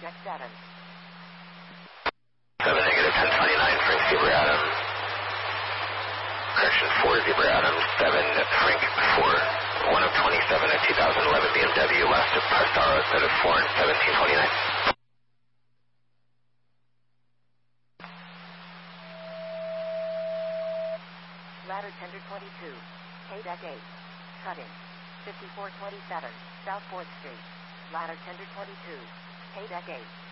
deck 7. 7 negative 1029, Frank Zebra Adams. Correction 4 Zebra Adams, 7 Frank 4. 1 of 27 at 2011 BMW, last of Pastaro, set of 4 and 1729. Ladder tender 22, K-Deck 8, cutting, 5427, South 4th Street. Ladder tender 22, K-Deck 8.